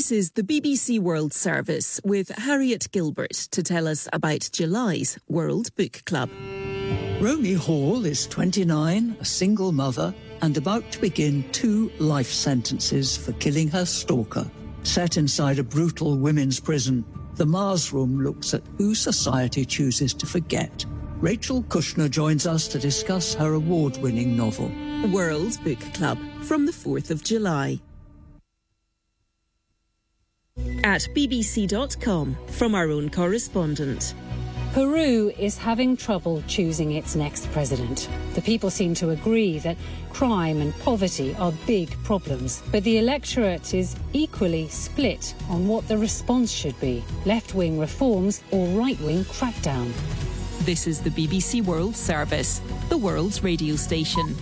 This is the BBC World Service with Harriet Gilbert to tell us about July's World Book Club. Romy Hall is 29, a single mother, and about to begin 2 life sentences for killing her stalker. Set inside a brutal women's prison, the Mars Room looks at who society chooses to forget. Rachel Kushner joins us to discuss her award-winning novel. World Book Club from the 4th of July. At bbc.com from our own correspondent. Peru is having trouble choosing its next president. The people seem to agree that crime and poverty are big problems, but the electorate is equally split on what the response should be: left-wing reforms or right-wing crackdown. This is the BBC World Service, the world's radio station.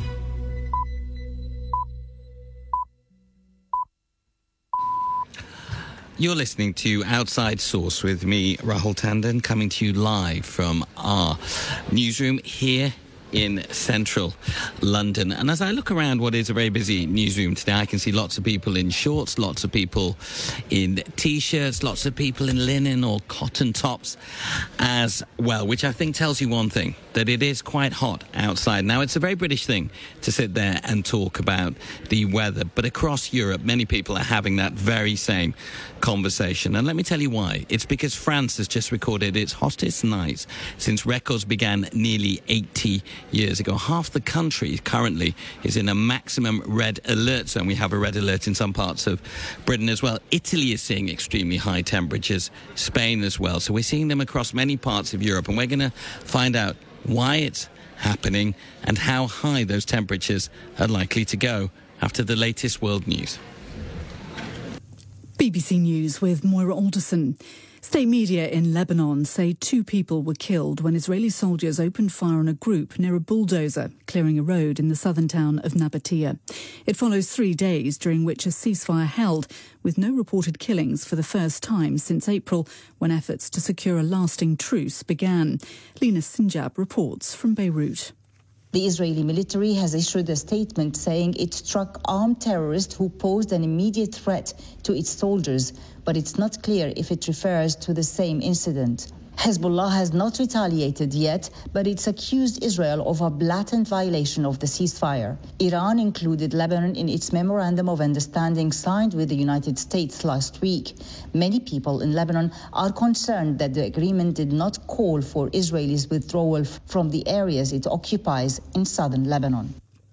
You're listening to Outside Source with me, Rahul Tandon, coming to you live from our newsroom here in central London. And as I look around what is a very busy newsroom today, I can see lots of people in shorts, lots of people in T-shirts, lots of people in linen or cotton tops as well, which I think tells you one thing, that it is quite hot outside. Now, it's a very British thing to sit there and talk about the weather, but across Europe, many people are having that very same conversation. And let me tell you why. It's because France has just recorded its hottest night since records began nearly 80 years ago. Half the country currently is in a maximum red alert zone. We have a red alert in some parts of Britain as well. Italy is seeing extremely high temperatures, Spain as well. So we're seeing them across many parts of Europe, and we're going to find out why it's happening and how high those temperatures are likely to go after the latest world news. BBC News with Moira Alderson. State media in Lebanon say 2 people were killed when Israeli soldiers opened fire on a group near a bulldozer clearing a road in the southern town of Nabatea. It follows 3 days during which a ceasefire held, with no reported killings for the first time since April, when efforts to secure a lasting truce began. Lina Sinjab reports from Beirut. The Israeli military has issued a statement saying it struck armed terrorists who posed an immediate threat to its soldiers, but it's not clear if it refers to the same incident. Hezbollah has not retaliated yet, but it's accused Israel of a blatant violation of the ceasefire. Iran included Lebanon in its memorandum of understanding signed with the United States last week. Many people in Lebanon are concerned that the agreement did not call for Israelis' withdrawal from the areas it occupies in southern Lebanon.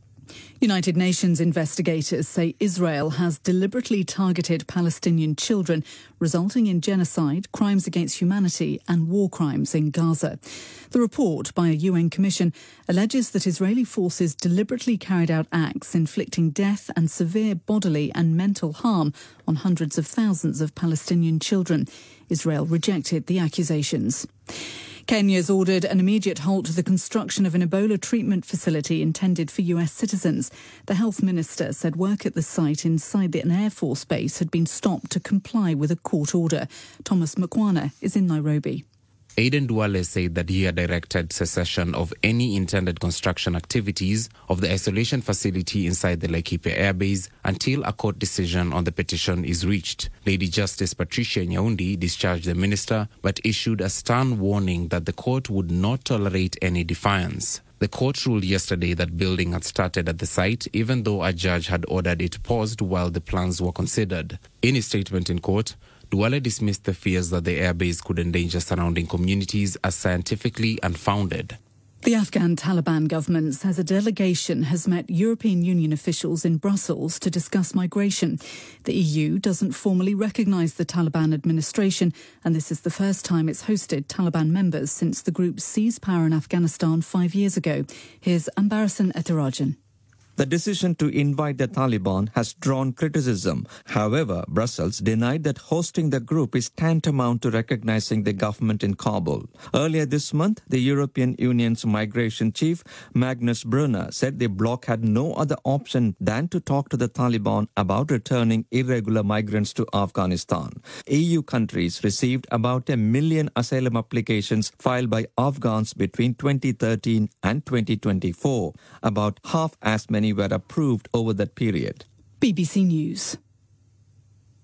United Nations investigators say Israel has deliberately targeted Palestinian children, resulting in genocide, crimes against humanity and war crimes in Gaza. The report by a UN commission alleges that Israeli forces deliberately carried out acts inflicting death and severe bodily and mental harm on hundreds of thousands of Palestinian children. Israel rejected the accusations. Kenya's ordered an immediate halt to the construction of an Ebola treatment facility intended for US citizens. The health minister said work at the site inside an Air Force base had been stopped to comply with a court order. Thomas Mkwana is in Nairobi. Aden Duale said that he had directed cessation of any intended construction activities of the isolation facility inside the Laikipia Air Base until a court decision on the petition is reached. Lady Justice Patricia Nyaundi discharged the minister but issued a stern warning that the court would not tolerate any defiance. The court ruled yesterday that building had started at the site, even though a judge had ordered it paused while the plans were considered. In his statement in court, Duale dismissed the fears that the airbase could endanger surrounding communities as scientifically unfounded. The Afghan Taliban government says a delegation has met European Union officials in Brussels to discuss migration. The EU doesn't formally recognise the Taliban administration, and this is the first time it's hosted Taliban members since the group seized power in Afghanistan 5 years ago. Here's Ambarasan Ethirajan. The decision to invite the Taliban has drawn criticism. However, Brussels denied that hosting the group is tantamount to recognizing the government in Kabul. Earlier this month, the European Union's migration chief, Magnus Brunner, said the bloc had no other option than to talk to the Taliban about returning irregular migrants to Afghanistan. EU countries received about 1 million asylum applications filed by Afghans between 2013 and 2024. About half as many were approved over that period. BBC News.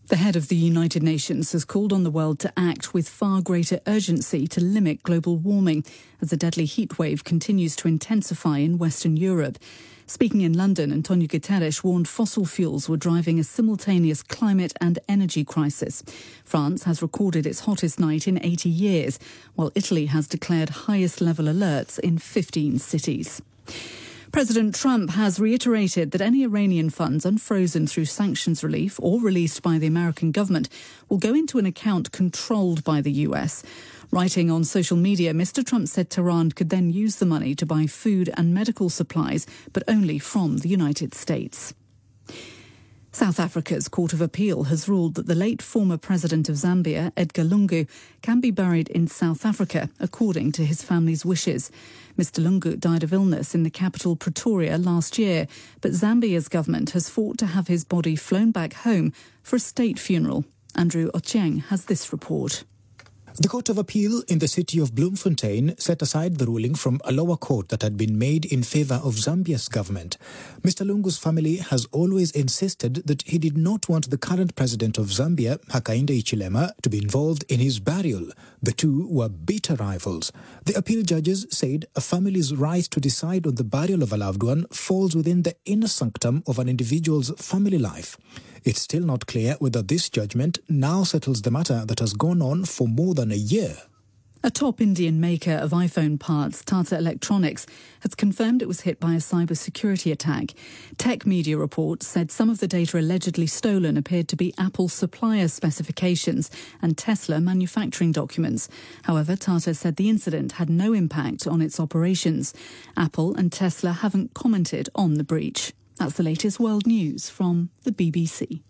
The head of the United Nations has called on the world to act with far greater urgency to limit global warming as a deadly heat wave continues to intensify in Western Europe. Speaking in London, Antonio Guterres warned fossil fuels were driving a simultaneous climate and energy crisis. France has recorded its hottest night in 80 years, while Italy has declared highest level alerts in 15 cities. President Trump has reiterated that any Iranian funds unfrozen through sanctions relief or released by the American government will go into an account controlled by the US. Writing on social media, Mr. Trump said Tehran could then use the money to buy food and medical supplies, but only from the United States. South Africa's Court of Appeal has ruled that the late former president of Zambia, Edgar Lungu, can be buried in South Africa, according to his family's wishes. Mr. Lungu died of illness in the capital Pretoria last year, but Zambia's government has fought to have his body flown back home for a state funeral. Andrew Ochieng has this report. The Court of Appeal in the city of Bloemfontein set aside the ruling from a lower court that had been made in favour of Zambia's government. Mr. Lungu's family has always insisted that he did not want the current president of Zambia, Hakainde Hichilema, to be involved in his burial. The two were bitter rivals. The appeal judges said a family's right to decide on the burial of a loved one falls within the inner sanctum of an individual's family life. It's still not clear whether this judgment now settles the matter that has gone on for more than a year. A top Indian maker of iPhone parts, Tata Electronics, has confirmed it was hit by a cybersecurity attack. Tech media reports said some of the data allegedly stolen appeared to be Apple supplier specifications and Tesla manufacturing documents. However, Tata said the incident had no impact on its operations. Apple and Tesla haven't commented on the breach. That's the latest world news from the BBC.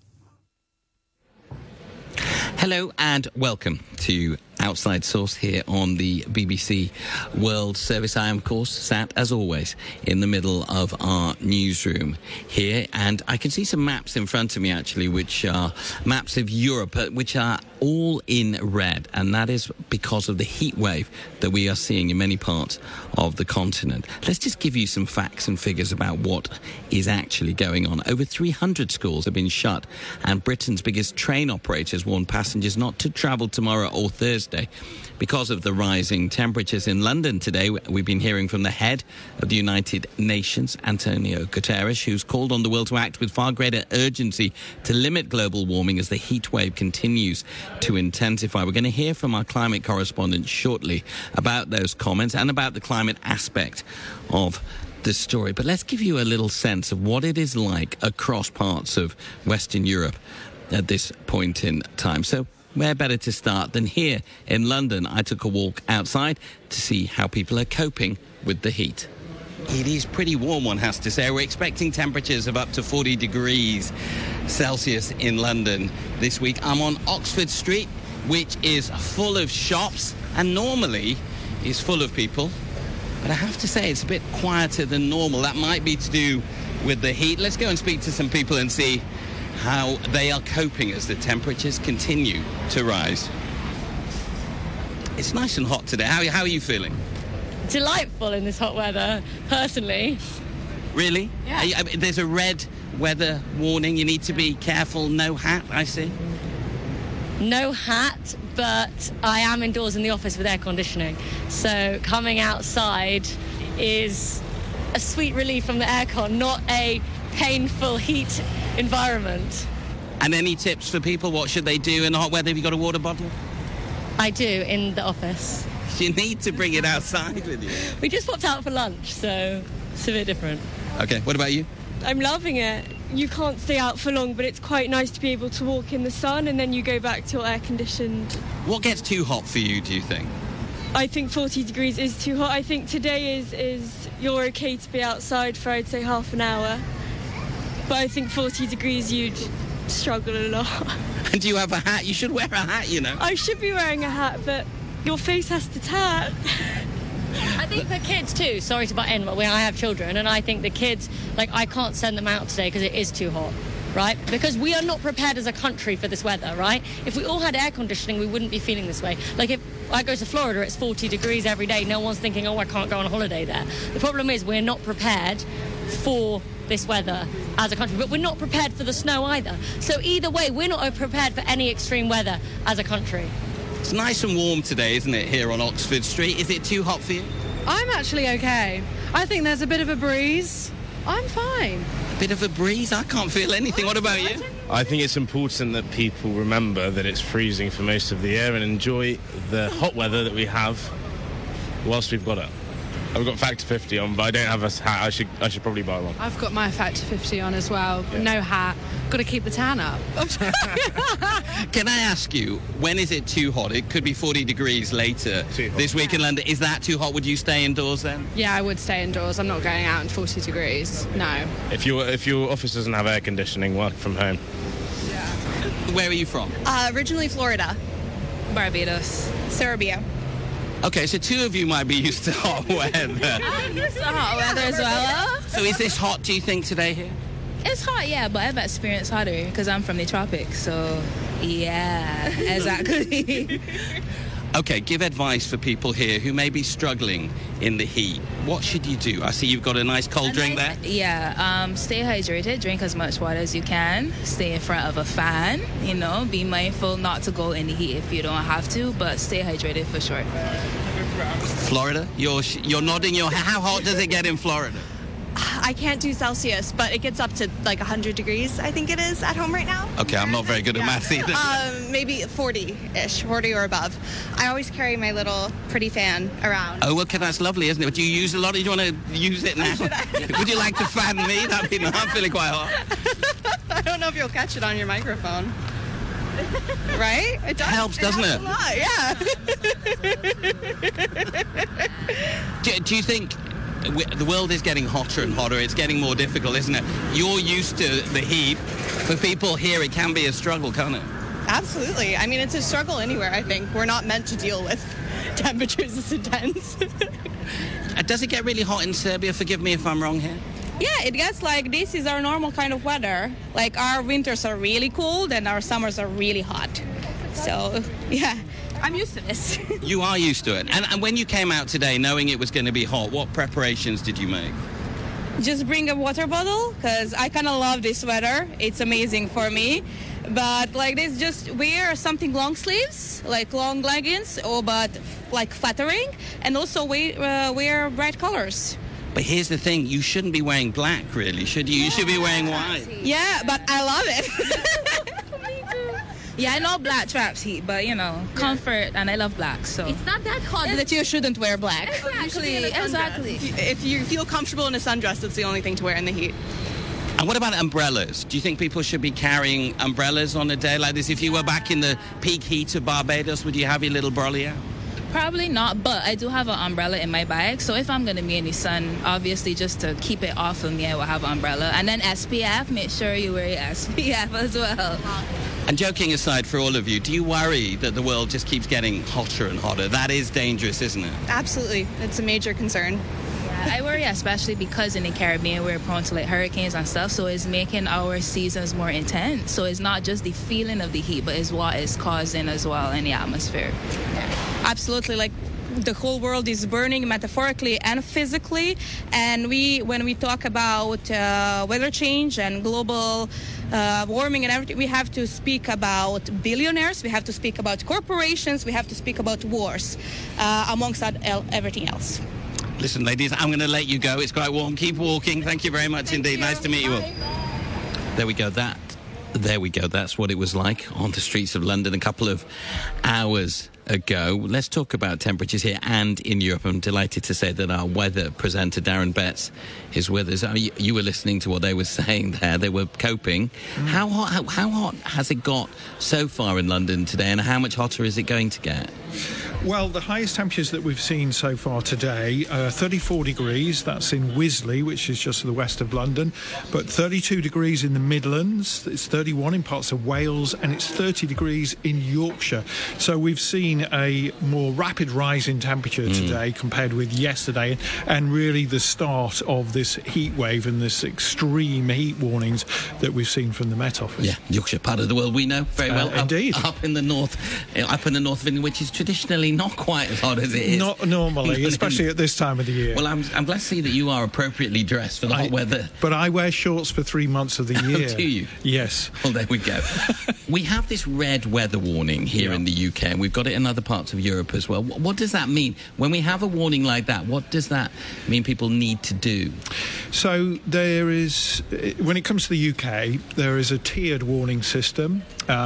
Hello and welcome to Outside Source here on the BBC World Service. I am, of course, sat, as always, in the middle of our newsroom here. And I can see some maps in front of me, actually, which are maps of Europe, which are all in red. And that is because of the heat wave that we are seeing in many parts of the continent. Let's just give you some facts and figures about what is actually going on. Over 300 schools have been shut, and Britain's biggest train operators warn passengers not to travel tomorrow or Thursday because of the rising temperatures. In London today, we've been hearing from the head of the United Nations, Antonio Guterres, who's called on the world to act with far greater urgency to limit global warming as the heat wave continues to intensify. We're going to hear from our climate correspondent shortly about those comments and about the climate aspect of the story. But let's give you a little sense of what it is like across parts of Western Europe at this point in time. So where better to start than here in London? I took a walk outside to see how people are coping with the heat. It is pretty warm, one has to say. We're expecting temperatures of up to 40 degrees Celsius in London this week. I'm on Oxford Street, which is full of shops and normally is full of people. But I have to say it's a bit quieter than normal. That might be to do with the heat. Let's go and speak to some people and see how they are coping as the temperatures continue to rise. It's nice and hot today. How are you feeling? Delightful in this hot weather, personally. Really? Yeah. There's a red weather warning. You need to be careful. No hat, I see. No hat, but I am indoors in the office with air conditioning. So coming outside is a sweet relief from the aircon, not a painful heat environment. And any tips for people? What should they do in the hot weather? Have you got a water bottle? I do, in the office. You need to bring it outside with you. We just popped out for lunch, so it's a bit different. Okay, what about you? I'm loving it. You can't stay out for long, but it's quite nice to be able to walk in the sun and then you go back to your air-conditioned. What gets too hot for you, do you think? I think 40 degrees is too hot. I think today is you're okay to be outside for, I'd say, half an hour. But I think 40 degrees you'd struggle a lot. And do you have a hat? You should wear a hat, you know. I should be wearing a hat, but your face has to tan. I think for kids too, sorry to butt in, but when I have children, and I think the kids, I can't send them out today because it is too hot, right? Because we are not prepared as a country for this weather, right? If we all had air conditioning, we wouldn't be feeling this way. If I go to Florida, it's 40 degrees every day. No one's thinking, oh, I can't go on holiday there. The problem is we're not prepared for this weather as a country, but we're not prepared for the snow either. So either way, we're not prepared for any extreme weather as a country. It's nice and warm today, isn't it, here on Oxford Street? Is it too hot for you? I'm actually okay. I think there's a bit of a breeze. I'm fine. A bit of a breeze? I can't feel anything. What about you? I think it's important that people remember that it's freezing for most of the year and enjoy the hot weather that we have whilst we've got it. I've got Factor 50 on, but I don't have a hat. I should probably buy one. I've got my Factor 50 on as well, but no hat. Got to keep the tan up. Can I ask you, when is it too hot? It could be 40 degrees later this week in London. Is that too hot? Would you stay indoors then? Yeah, I would stay indoors. I'm not going out in 40 degrees. No. If your office doesn't have air conditioning, work from home. Yeah. Where are you from? Originally Florida. Barbados. Serbia. Okay, so two of you might be used to hot weather. I'm used to hot weather as well. So is this hot, do you think, today here? It's hot, yeah, but I've experienced hotter because I'm from the tropics, so yeah, exactly. Okay, give advice for people here who may be struggling in the heat. What should you do? I see you've got a nice cold drink there. Yeah, stay hydrated, drink as much water as you can, stay in front of a fan, be mindful not to go in the heat if you don't have to, but stay hydrated for sure. Florida? You're nodding your head. How hot does it get in Florida? I can't do Celsius, but it gets up to like 100 degrees, I think it is, at home right now. Okay, I'm not very good at maths either. Maybe 40-ish, 40 or above. I always carry my little pretty fan around. Oh, okay, that's lovely, isn't it? Do you use a lot? Do you want to use it now? Would you like to fan me? That'd be nice. I'm feeling quite hot. I don't know if you'll catch it on your microphone. Right? It does. Helps, doesn't it? A lot, yeah. Do you think the world is getting hotter and hotter? It's getting more difficult, isn't it? You're used to the heat. For people here, it can be a struggle, can't it? Absolutely. I mean, it's a struggle anywhere, I think. We're not meant to deal with temperatures this intense. Does it get really hot in Serbia? Forgive me if I'm wrong here. Yeah, it gets like this is our normal kind of weather. Like our winters are really cold and our summers are really hot. So, yeah, I'm used to this. You are used to it. And when you came out today knowing it was going to be hot, what preparations did you make? Just bring a water bottle because I kind of love this weather. It's amazing for me. But like this, just wear something long sleeves, like long leggings, but like flattering, and also wear bright colors. But here's the thing, you shouldn't be wearing black, really, should you? You should be wearing white. Yeah, but I love it. Yeah, I know black traps heat, but, comfort, and I love black, so. It's not that hot that you shouldn't wear black. Exactly. If you feel comfortable in a sundress, it's the only thing to wear in the heat. And what about umbrellas? Do you think people should be carrying umbrellas on a day like this? If you were back in the peak heat of Barbados, would you have your little brolly out? Probably not, but I do have an umbrella in my bag. So if I'm going to be in the sun, obviously just to keep it off of me, I will have an umbrella. And then SPF, make sure you wear your SPF as well. And joking aside for all of you, do you worry that the world just keeps getting hotter and hotter? That is dangerous, isn't it? Absolutely. It's a major concern. Yeah, I worry especially because in the Caribbean we're prone to like hurricanes and stuff, so it's making our seasons more intense. So it's not just the feeling of the heat, but it's what it's causing as well in the atmosphere. Yeah. Absolutely, like the whole world is burning metaphorically and physically, and when we talk about weather change and global warming and everything, we have to speak about billionaires, we have to speak about corporations, we have to speak about wars, amongst everything else. Listen, ladies, I'm going to let you go. It's quite warm. Keep walking. Thank you very much indeed. Nice to meet you all. There we go. That's what it was like on the streets of London a couple of hours ago. Let's talk about temperatures here and in Europe. I'm delighted to say that our weather presenter, Darren Betts, is with us. You were listening to what they were saying there. They were coping. How hot has it got so far in London today, and how much hotter is it going to get? Well, the highest temperatures that we've seen so far today, 34 degrees, that's in Wisley, which is just to the west of London, but 32 degrees in the Midlands, it's 31 in parts of Wales, and it's 30 degrees in Yorkshire. So we've seen a more rapid rise in temperature today compared with yesterday, and really the start of this heat wave and this extreme heat warnings that we've seen from the Met Office. Yeah, Yorkshire, part of the world we know very well. Indeed. Up in the north of England, which is traditionally normally not quite as hot as it is. Not normally, especially at this time of the year. Well, I'm glad to see that you are appropriately dressed for the hot weather. But I wear shorts for 3 months of the year. Do you? Yes. Well, there we go. We have this red weather warning here in the UK, and we've got it in other parts of Europe as well. What does that mean? When we have a warning like that, what does that mean people need to do? So there is, when it comes to the UK, there is a tiered warning system,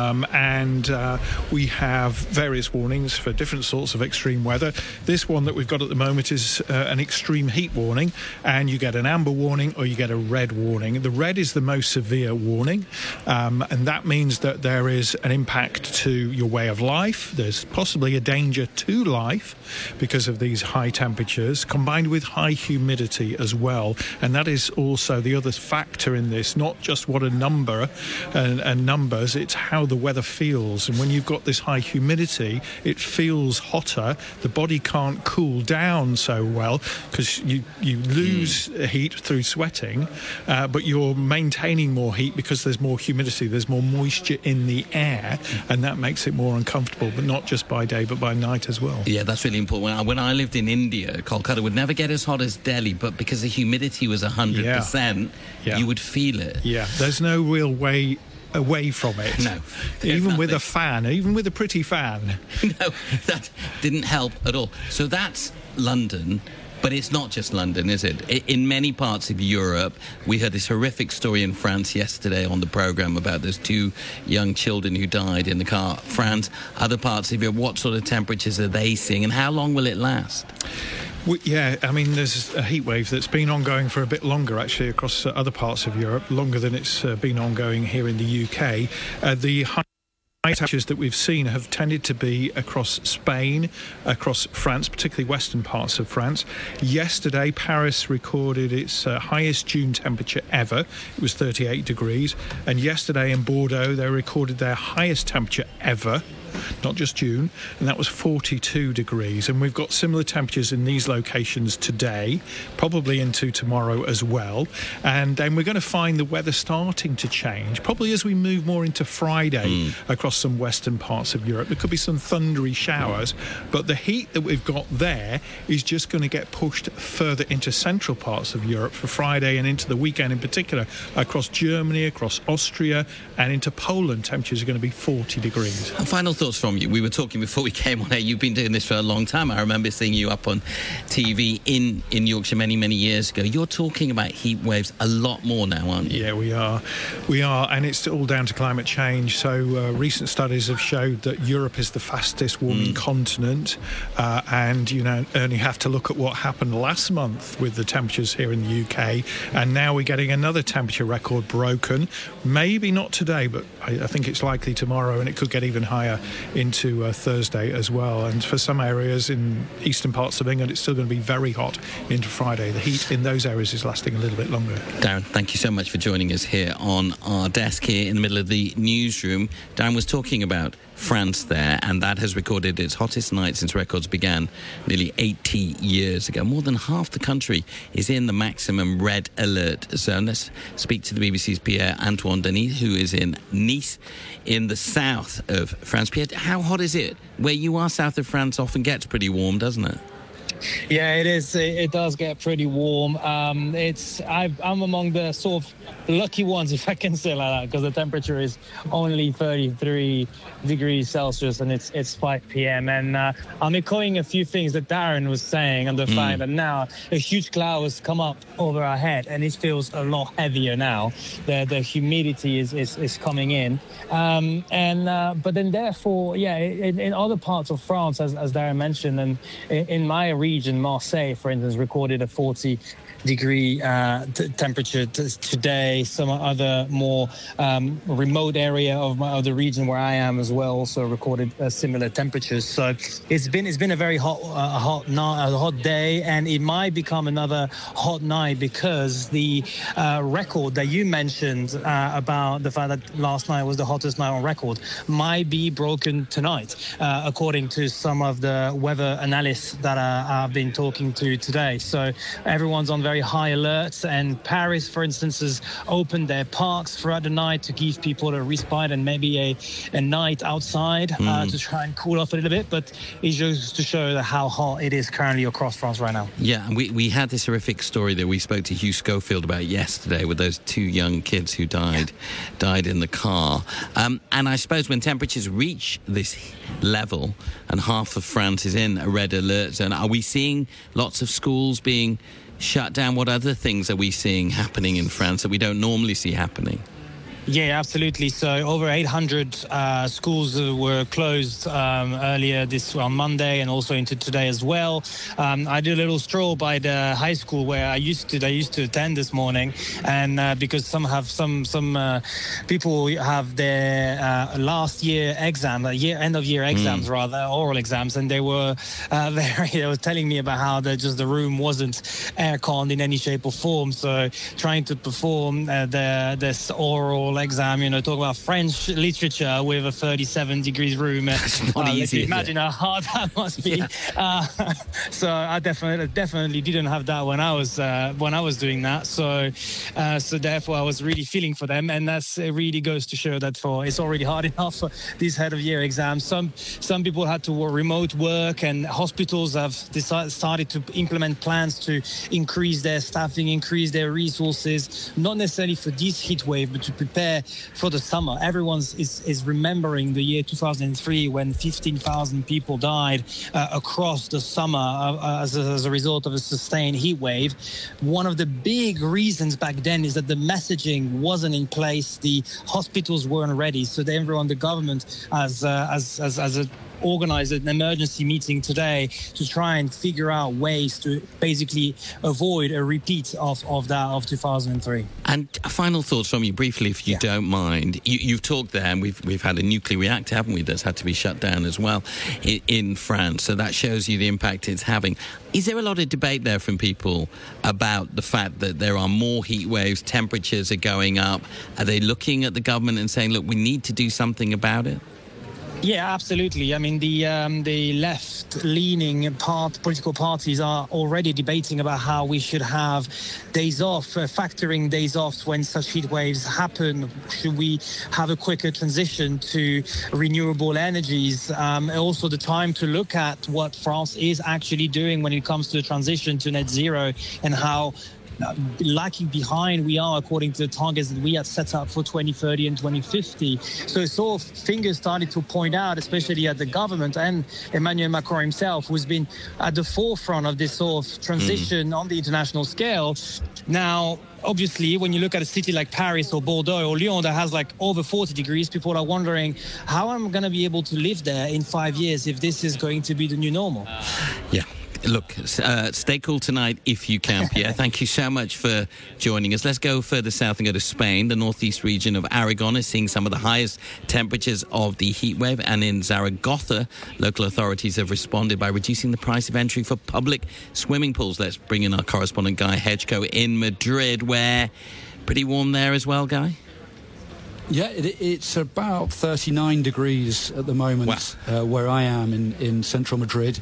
and we have various warnings for different sorts of extreme weather. This one that we've got at the moment is an extreme heat warning, and you get an amber warning or you get a red warning. The red is the most severe warning, and that means that there is an impact to your way of life. There's possibly a danger to life because of these high temperatures, combined with high humidity as well. And that is also the other factor in this, not just what a number and numbers, it's how the weather feels. And when you've got this high humidity, it feels hotter. The body can't cool down so well because you lose heat through sweating, but you're maintaining more heat because there's more humidity, there's more moisture in the air, and that makes it more uncomfortable, but not just by day but by night as well. Yeah, that's really important. When I lived in India, Kolkata would never get as hot as Delhi, but because the humidity was 100%, you would feel it. Yeah, there's no real way away from it. No. Even with a fan, even with a pretty fan. No, that didn't help at all. So that's London. But it's not just London, is it? In many parts of Europe, we heard this horrific story in France yesterday on the programme about those 2 young children who died in the car. France, other parts of Europe, what sort of temperatures are they seeing and how long will it last? Yeah, I mean, there's a heat wave that's been ongoing for a bit longer, actually, across other parts of Europe, longer than it's been ongoing here in the UK. The high temperatures that we've seen have tended to be across Spain, across France, particularly western parts of France. Yesterday, Paris recorded its highest June temperature ever. It was 38 degrees. And yesterday in Bordeaux, they recorded their highest temperature ever, not just June, and that was 42 degrees. And we've got similar temperatures in these locations today, probably into tomorrow as well. And then we're going to find the weather starting to change, probably as we move more into Friday across some western parts of Europe. There could be some thundery showers, but the heat that we've got there is just going to get pushed further into central parts of Europe for Friday and into the weekend in particular, across Germany, across Austria, and into Poland. Temperatures are going to be 40 degrees. Final thoughts from you. We were talking before we came on air. You've been doing this for a long time. I remember seeing you up on TV in Yorkshire many, many years ago. You're talking about heat waves a lot more now, aren't you? Yeah, we are. And it's all down to climate change. So recent studies have showed that Europe is the fastest warming continent, and you only have to look at what happened last month with the temperatures here in the UK, and now we're getting another temperature record broken. Maybe not today, but I think it's likely tomorrow, and it could get even higher into Thursday as well. And for some areas in eastern parts of England, it's still going to be very hot into Friday. The heat in those areas is lasting a little bit longer. Darren, thank you so much for joining us here on our desk here in the middle of the newsroom. Darren was talking about France there, and that has recorded its hottest night since records began nearly 80 years ago. More than half the country is in the maximum red alert zone. Let's speak to the BBC's Pierre-Antoine Denis, who is in Nice in the south of France. Pierre, how hot is it? Where you are, south of France often gets pretty warm, doesn't it? Yeah, it is. It does get pretty warm. I'm among the sort of lucky ones, if I can say like that, because the temperature is only 33 degrees Celsius and it's 5 p.m. And I'm echoing a few things that Darren was saying on the fact that now a huge cloud has come up over our head and it feels a lot heavier now. The humidity is coming in. But then therefore, in other parts of France, as Darren mentioned, and in my region, Marseille, for instance, recorded a 40-degree temperature today. Some other more remote area of the region where I am as well also recorded similar temperatures. So it's been a very hot day, and it might become another hot night because the record that you mentioned about the fact that last night was the hottest night on record might be broken tonight, according to some of the weather analysts that are I've been talking to today. So everyone's on very high alert. And Paris, for instance, has opened their parks throughout the night to give people a respite and maybe a night outside to try and cool off a little bit. But it's just to show how hot it is currently across France right now. Yeah, and we had this horrific story that we spoke to Hugh Schofield about yesterday with those 2 young kids who died in the car. And I suppose when temperatures reach this level and half of France is in a red alert zone, are we seeing lots of schools being shut down? What other things are we seeing happening in France that we don't normally see happening? Yeah, absolutely. So over 800 schools were closed earlier on Monday and also into today as well. I did a little stroll by the high school where I used to attend this morning, and because some people have their last year exam, end of year exams rather, oral exams, and they were they were telling me about how the room wasn't aircon in any shape or form. So trying to perform this oral exam, talk about French literature with a 37 degrees room. It's not easy. Imagine how hard that must be. Yeah. So I definitely didn't have that when I was doing that. So therefore I was really feeling for them, and it really goes to show that it's already hard enough for these head of year exams. Some people had to remote work, and hospitals have started to implement plans to increase their staffing, increase their resources, not necessarily for this heat wave, but to prepare for the summer. Everyone is remembering the year 2003 when 15,000 people died across the summer as a result of a sustained heat wave. One of the big reasons back then is that the messaging wasn't in place. The hospitals weren't ready. So the government has organized an emergency meeting today to try and figure out ways to basically avoid a repeat of 2003. And final thoughts from you briefly, if you don't mind. You've talked there, and we've had a nuclear reactor, haven't we, that's had to be shut down as well in France. So that shows you the impact it's having. Is there a lot of debate there from people about the fact that there are more heat waves, temperatures are going up? Are they looking at the government and saying, look, we need to do something about it? Yeah, absolutely. I mean, the left-leaning political parties are already debating about how we should have days off, factoring days off when such heat waves happen. Should we have a quicker transition to renewable energies? Also, the time to look at what France is actually doing when it comes to the transition to net zero, and how lacking behind we are according to the targets that we had set up for 2030 and 2050. So sort of fingers started to point out, especially at the government and Emmanuel Macron himself, who's been at the forefront of this sort of transition on the international scale. Now, obviously, when you look at a city like Paris or Bordeaux or Lyon that has like over 40 degrees, people are wondering, how am I going to be able to live there in 5 years if this is going to be the new normal? Yeah. Look, stay cool tonight if you can, Pierre. Thank you so much for joining us. Let's go further south and go to Spain. The northeast region of Aragon is seeing some of the highest temperatures of the heat wave. And in Zaragoza, local authorities have responded by reducing the price of entry for public swimming pools. Let's bring in our correspondent, Guy Hedgecoe, in Madrid, where pretty warm there as well, Guy? Yeah, it's about 39 degrees at the moment. Wow. Where I am in central Madrid.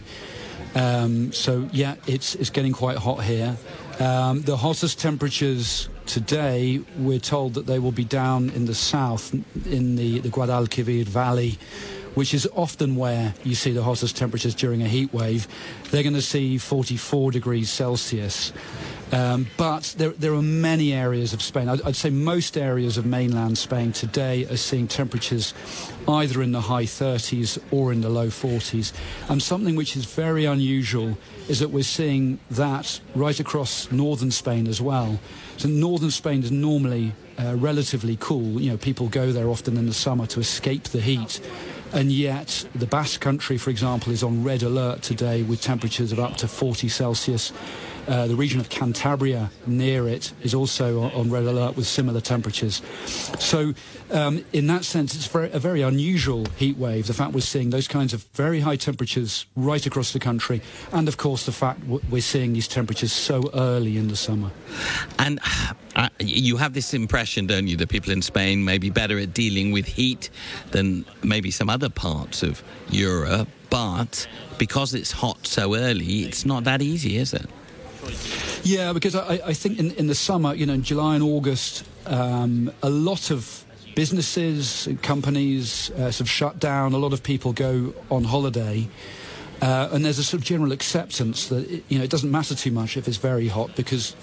So, yeah, it's getting quite hot here. The hottest temperatures today, we're told that they will be down in the south, in the Guadalquivir Valley, which is often where you see the hottest temperatures during a heat wave. They're going to see 44 degrees Celsius. But there are many areas of Spain. I'd say most areas of mainland Spain today are seeing temperatures either in the high 30s or in the low 40s. And something which is very unusual is that we're seeing that right across northern Spain as well. So northern Spain is normally relatively cool. You know, people go there often in the summer to escape the heat. And yet the Basque Country, for example, is on red alert today with temperatures of up to 40 Celsius. The region of Cantabria near it is also on red alert with similar temperatures. So in that sense, it's a very unusual heat wave, the fact we're seeing those kinds of very high temperatures right across the country, and of course the fact we're seeing these temperatures so early in the summer. And you have this impression, don't you, that people in Spain may be better at dealing with heat than maybe some other parts of Europe. But because it's hot so early, it's not that easy, is it? Yeah, because I think in the summer, in July and August, a lot of businesses and companies sort of shut down. A lot of people go on holiday. And there's a sort of general acceptance that it doesn't matter too much if it's very hot, because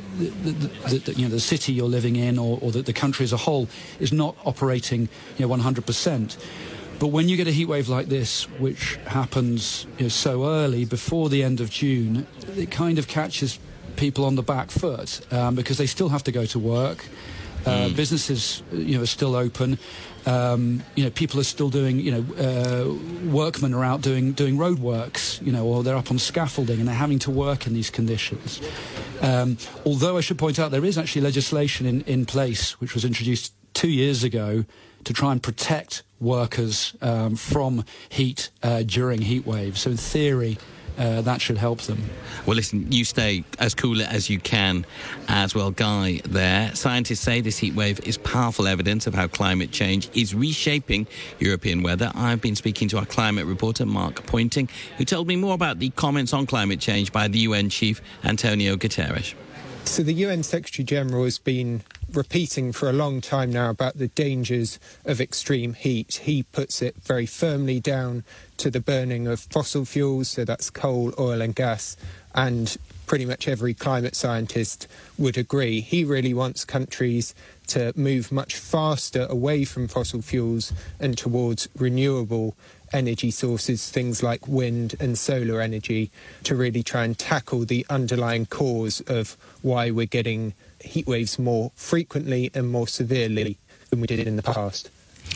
the city you're living in or the country as a whole is not operating 100%. But when you get a heat wave like this, which happens so early before the end of June, it kind of catches people on the back foot because they still have to go to work. Businesses are still open. People are still doing, workmen are out doing road works, or they're up on scaffolding and they're having to work in these conditions. Although I should point out there is actually legislation in place which was introduced 2 years ago to try and protect workers from heat during heat waves. So in theory, that should help them. Well, listen, you stay as cool as you can as well, Guy, there. Scientists say this heat wave is powerful evidence of how climate change is reshaping European weather. I've been speaking to our climate reporter, Mark Pointing, who told me more about the comments on climate change by the UN chief, Antonio Guterres. So the UN Secretary-General has been repeating for a long time now about the dangers of extreme heat. He puts it very firmly down to the burning of fossil fuels, so that's coal, oil and gas, and pretty much every climate scientist would agree. He really wants countries to move much faster away from fossil fuels and towards renewable energy sources, things like wind and solar energy, to really try and tackle the underlying cause of why we're getting heat waves more frequently and more severely than we did in the past.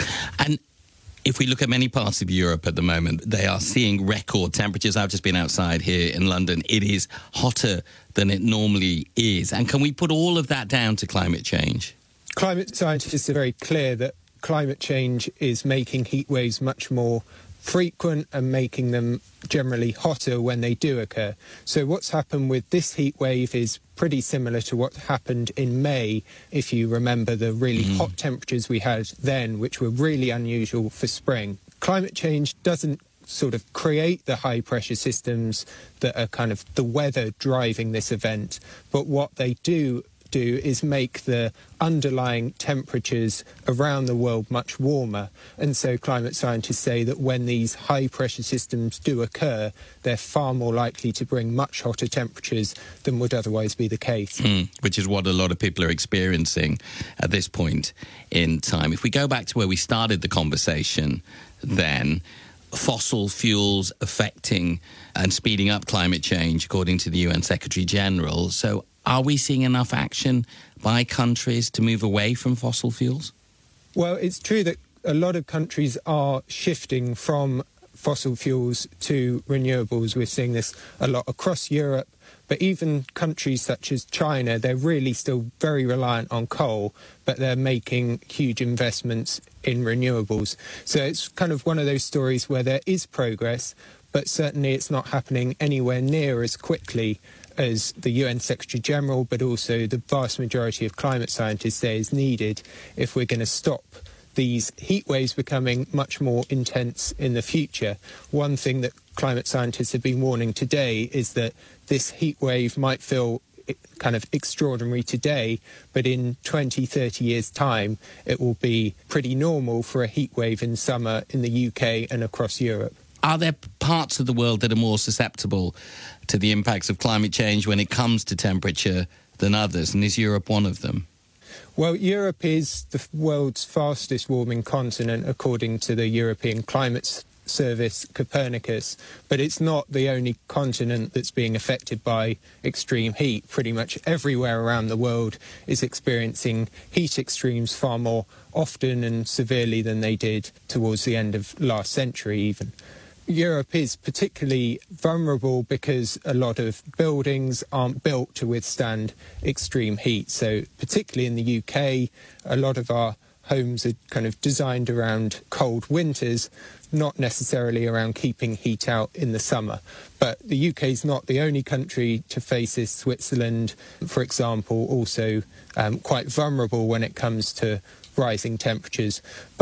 And if we look at many parts of Europe at the moment, they are seeing record temperatures. I've just been outside here in London. It is hotter than it normally is. And can we put all of that down to climate change? Climate scientists are very clear that climate change is making heat waves much more frequent and making them generally hotter when they do occur. So what's happened with this heat wave is pretty similar to what happened in May, if you remember the really hot temperatures we had then, which were really unusual for spring. Climate change doesn't sort of create the high pressure systems that are kind of the weather driving this event, but what they do is make the underlying temperatures around the world much warmer. And so climate scientists say that when these high pressure systems do occur, they're far more likely to bring much hotter temperatures than would otherwise be the case. Which is what a lot of people are experiencing at this point in time. If we go back to where we started the conversation then, fossil fuels affecting and speeding up climate change, according to the UN Secretary-General. So are we seeing enough action by countries to move away from fossil fuels? Well, it's true that a lot of countries are shifting from fossil fuels to renewables. We're seeing this a lot across Europe, but even countries such as China, they're really still very reliant on coal, but they're making huge investments in renewables. So it's kind of one of those stories where there is progress, but certainly it's not happening anywhere near as quickly as the UN Secretary-General, but also the vast majority of climate scientists say is needed if we're going to stop these heat waves becoming much more intense in the future. One thing that climate scientists have been warning today is that this heat wave might feel kind of extraordinary today, but in 20, 30 years' time, it will be pretty normal for a heat wave in summer in the UK and across Europe. Are there parts of the world that are more susceptible to the impacts of climate change when it comes to temperature than others? And is Europe one of them? Well, Europe is the world's fastest warming continent, according to the European Climate Service, Copernicus. But it's not the only continent that's being affected by extreme heat. Pretty much everywhere around the world is experiencing heat extremes far more often and severely than they did towards the end of last century even. Europe is particularly vulnerable because a lot of buildings aren't built to withstand extreme heat. So particularly in the UK, a lot of our homes are kind of designed around cold winters, not necessarily around keeping heat out in the summer. But the UK is not the only country to face this. Switzerland, for example, also quite vulnerable when it comes to rising temperatures. But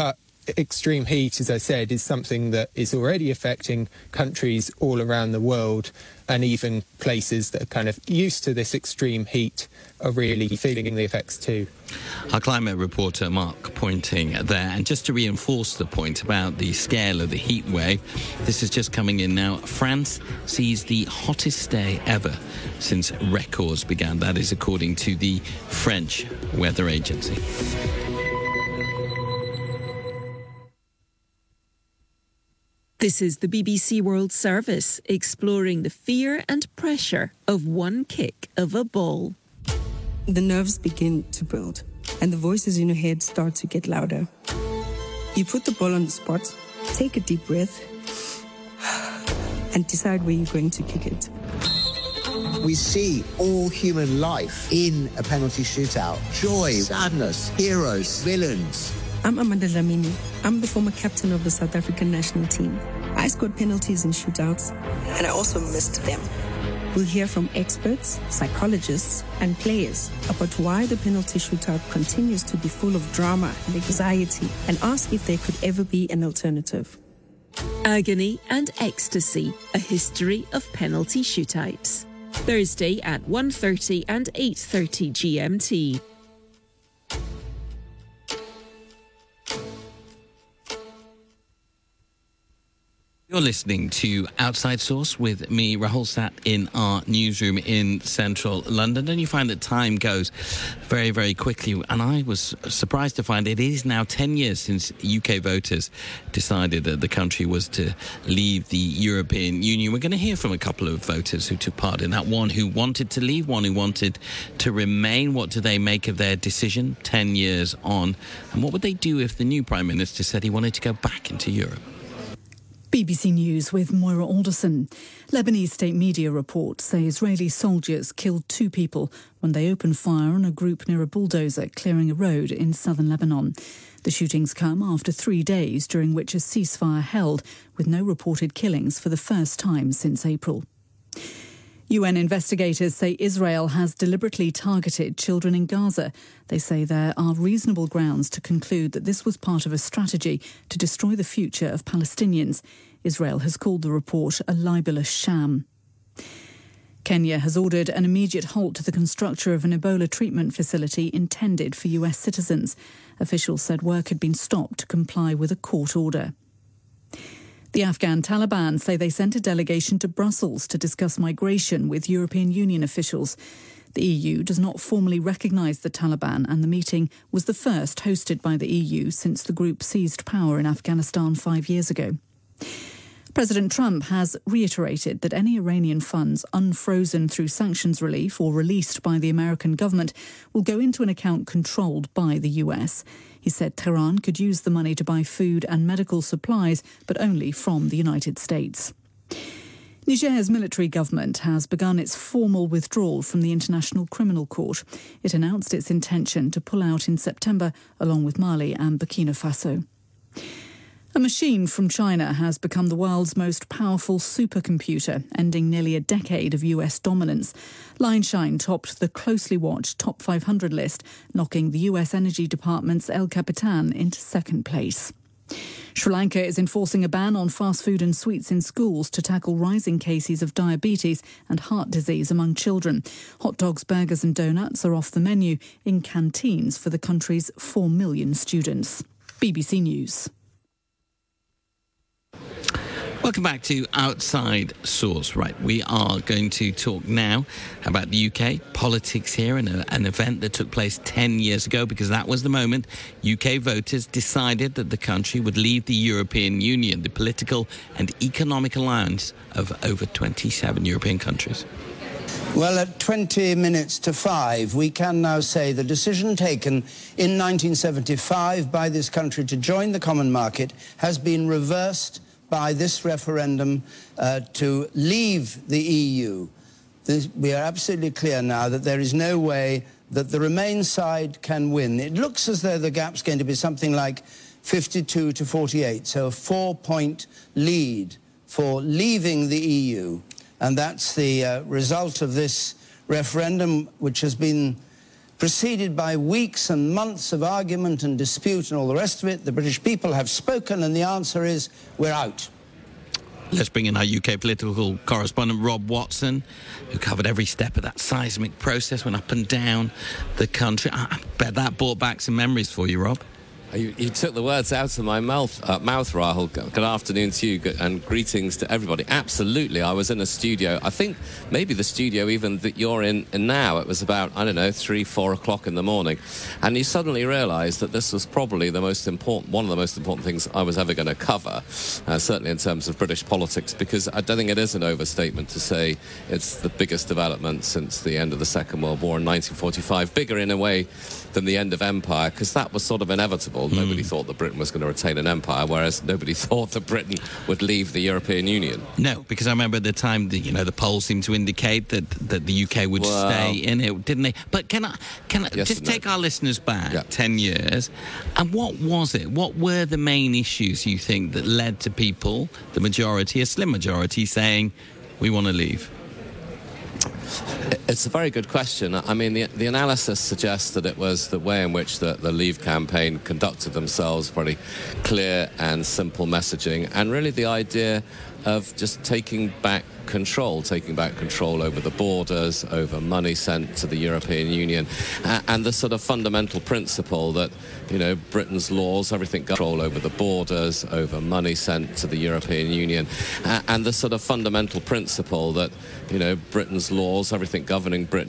extreme heat, as I said, is something that is already affecting countries all around the world, and even places that are kind of used to this extreme heat are really feeling the effects too. Our climate reporter Mark pointing there, and just to reinforce the point about the scale of the heat wave, this is just coming in now. France sees the hottest day ever since records began. That is according to the French Weather Agency. This is the BBC World Service, exploring the fear and pressure of one kick of a ball. The nerves begin to build, and the voices in your head start to get louder. You put the ball on the spot, take a deep breath, and decide where you're going to kick it. We see all human life in a penalty shootout. Joy, sadness, heroes, villains. I'm Amanda Dlamini. I'm the former captain of the South African national team. I scored penalties in shootouts, and I also missed them. We'll hear from experts, psychologists, and players about why the penalty shootout continues to be full of drama and anxiety, and ask if there could ever be an alternative. Agony and Ecstasy, a history of penalty shootouts. Thursday at 1:30 and 8:30 GMT. You're listening to Outside Source with me, Rahul Sat, in our newsroom in central London. And you find that time goes very, very quickly. And I was surprised to find it is now 10 years since UK voters decided that the country was to leave the European Union. We're going to hear from a couple of voters who took part in that. One who wanted to leave, one who wanted to remain. What do they make of their decision 10 years on? And what would they do if the new Prime Minister said he wanted to go back into Europe? BBC News with Moira Alderson. Lebanese state media reports say Israeli soldiers killed 2 people when they opened fire on a group near a bulldozer clearing a road in southern Lebanon. The shootings come after 3 days during which a ceasefire held, with no reported killings for the first time since April. UN investigators say Israel has deliberately targeted children in Gaza. They say there are reasonable grounds to conclude that this was part of a strategy to destroy the future of Palestinians. Israel has called the report a libelous sham. Kenya has ordered an immediate halt to the construction of an Ebola treatment facility intended for US citizens. Officials said work had been stopped to comply with a court order. The Afghan Taliban say they sent a delegation to Brussels to discuss migration with European Union officials. The EU does not formally recognise the Taliban, and the meeting was the first hosted by the EU since the group seized power in Afghanistan 5 years ago. President Trump has reiterated that any Iranian funds unfrozen through sanctions relief or released by the American government will go into an account controlled by the US. He said Tehran could use the money to buy food and medical supplies, but only from the United States. Niger's military government has begun its formal withdrawal from the International Criminal Court. It announced its intention to pull out in September, along with Mali and Burkina Faso. A machine from China has become the world's most powerful supercomputer, ending nearly a decade of US dominance. Lineshine topped the closely watched top 500 list, knocking the US Energy Department's El Capitan into second place. Sri Lanka is enforcing a ban on fast food and sweets in schools to tackle rising cases of diabetes and heart disease among children. Hot dogs, burgers and donuts are off the menu in canteens for the country's 4 million students. BBC News. Welcome back to Outside Source. Right, we are going to talk now about the UK, politics here, and an event that took place 10 years ago, because that was the moment UK voters decided that the country would leave the European Union, the political and economic alliance of over 27 European countries. Well, at 20 minutes to 5, we can now say the decision taken in 1975 by this country to join the common market has been reversed by this referendum to leave the EU. We are absolutely clear now that there is no way that the Remain side can win. It looks as though the gap's going to be something like 52 to 48, so a 4-point lead for leaving the EU. And that's the result of this referendum, which has been preceded by weeks and months of argument and dispute and all the rest of it. The British people have spoken, and the answer is we're out. Let's bring in our UK political correspondent, Rob Watson, who covered every step of that seismic process, went up and down the country. I bet that brought back some memories for you, Rob. You took the words out of my mouth, Rahul. Good afternoon to you and greetings to everybody. Absolutely, I was in a studio. I think maybe the studio even that you're in now. It was about, 3, 4 o'clock in the morning. And you suddenly realised that this was probably one of the most important things I was ever going to cover, certainly in terms of British politics, because I don't think it is an overstatement to say it's the biggest development since the end of the Second World War in 1945. Bigger in a way than the end of empire, because that was sort of inevitable. Nobody thought that Britain was going to retain an empire, whereas nobody thought that Britain would leave the European Union. No, because I remember at the time that, the polls seemed to indicate that the UK would stay in it, didn't they? But can I yes just take our listeners back 10 years? And what was it? What were the main issues, you think, that led to people, the majority, a slim majority, saying, we want to leave? It's a very good question. I mean, the analysis suggests that it was the way in which the Leave campaign conducted themselves, very clear and simple messaging, and really the idea of just taking back control over the borders, over money sent to the European Union, and the sort of fundamental principle that, Britain's laws, everything control over the borders, over money sent to the European Union, and the sort of fundamental principle that, Britain's laws, everything governing Britain